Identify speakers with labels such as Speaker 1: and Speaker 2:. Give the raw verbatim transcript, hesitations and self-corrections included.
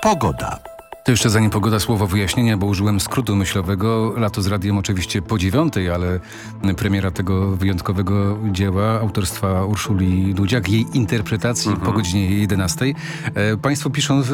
Speaker 1: Pogoda.
Speaker 2: To jeszcze zanim pogoda, słowo wyjaśnienia, bo użyłem skrótu myślowego. Lato z radiem oczywiście po dziewiątej, ale premiera tego wyjątkowego dzieła autorstwa Urszuli Dudziak, jej interpretacji
Speaker 1: Mhm.
Speaker 2: po godzinie jedenastej. E, państwo piszą